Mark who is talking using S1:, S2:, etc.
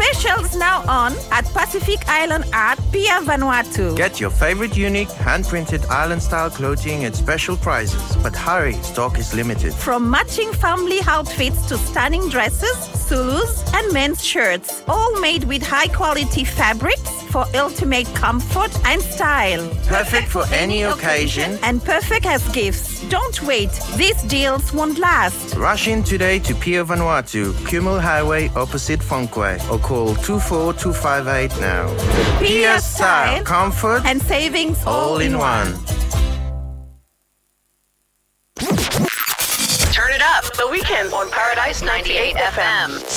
S1: Specials now on at Pacific Island Art, Pia Vanuatu.
S2: Get your favorite unique hand-printed island-style clothing at special prices. But hurry, stock is limited.
S1: From matching family outfits to stunning dresses, sulus, and men's shirts, all made with high-quality fabrics for ultimate comfort and style.
S2: Perfect for any occasion
S1: and perfect as gifts. Don't wait. These deals won't last.
S2: Rush in today to Pia Vanuatu, Kumul Highway opposite Funkwe, or call 24258 now.
S1: Pia style,
S2: comfort,
S1: and savings
S2: all in one.
S3: Turn it up. The Weekend on Paradise 98 FM.